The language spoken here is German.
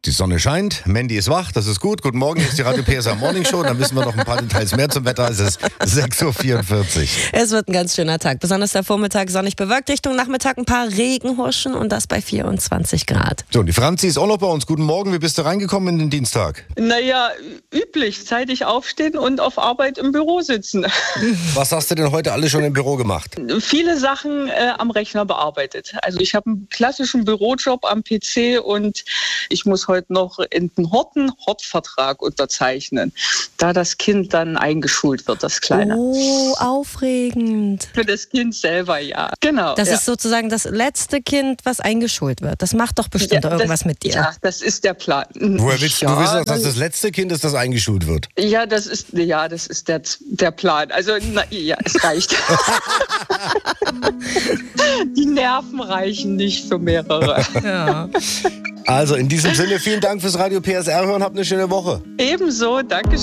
Die Sonne scheint, Mandy ist wach, das ist gut. Guten Morgen, hier ist die Radio PSR Morning Show. Dann wissen wir noch ein paar Details mehr zum Wetter. Es ist 6.44 Uhr. Es wird ein ganz schöner Tag. Besonders der Vormittag sonnig bewölkt, Richtung Nachmittag ein paar Regenhuschen und das bei 24 Grad. So, und die Franzi ist auch noch bei uns. Guten Morgen, wie bist du reingekommen in den Dienstag? Naja, üblich, zeitig aufstehen und auf Arbeit im Büro sitzen. Was hast du denn heute alles schon im Büro gemacht? Viele Sachen am Rechner bearbeitet. Also ich habe einen klassischen Bürojob am PC und ich muss heute noch einen Hortvertrag unterzeichnen, da das Kind dann eingeschult wird, das Kleine. Oh, aufregend. Für das Kind selber, ja. Genau. Das ist sozusagen das letzte Kind, was eingeschult wird. Das macht doch bestimmt irgendwas mit dir. Ja, das ist der Plan. Woher willst du wissen, dass das letzte Kind ist, das eingeschult wird? Ja, das ist der Plan. Also, es reicht. Die Nerven reichen nicht für mehrere. Ja. Also in diesem Sinne, vielen Dank fürs Radio PSR hören, habt eine schöne Woche. Ebenso, Dankeschön.